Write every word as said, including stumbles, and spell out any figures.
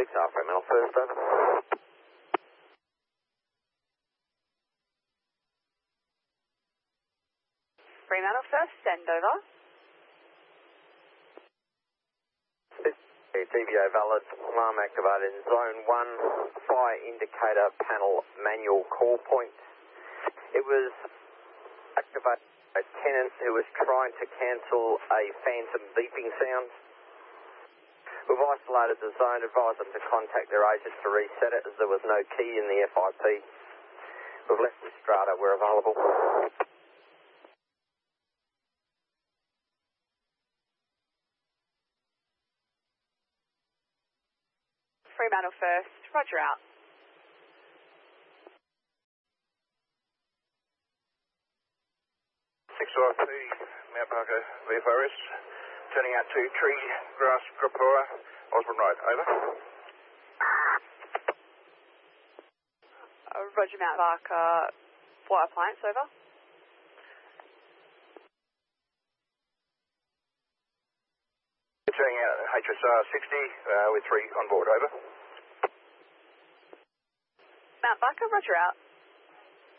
six R, Fremantle first, over. Fremantle first, send over. D V O valid, alarm activated in zone one, fire indicator panel manual call point. It was activated by a tenant who was trying to cancel a phantom beeping sound. We've isolated the zone, advised them to contact their agents to reset it as there was no key in the F I P. We've left the strata where available. Fremantle first, roger out. six R P, Mount Parker, V F R S, turning out to Tree Grass Grapura, Osborne Road, over. Uh, roger Mount Parker, fire appliance, over. Turning out H S R sixty uh, with three on board, over. Mount Parker, roger out.